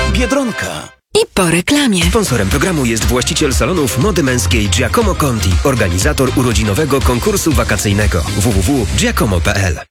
Biedronka. I po reklamie. Sponsorem programu jest właściciel salonów mody męskiej Giacomo Conti, organizator urodzinowego konkursu wakacyjnego www.giacomo.pl.